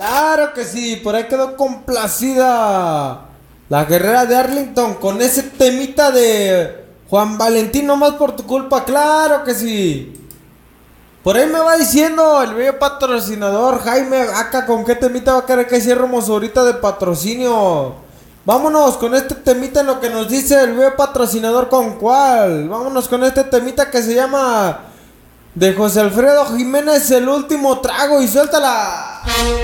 Claro que sí, por ahí quedó complacida la guerrera de Arlington con ese temita de Juan Valentín, nomás por tu culpa, claro que sí. Por ahí me va diciendo el bello patrocinador Jaime acá con qué temita va a querer que cierremos ahorita de patrocinio. Vámonos con este temita en lo que nos dice el bello patrocinador con cuál. Vámonos con este temita que se llama de José Alfredo Jiménez, el último trago y suéltala.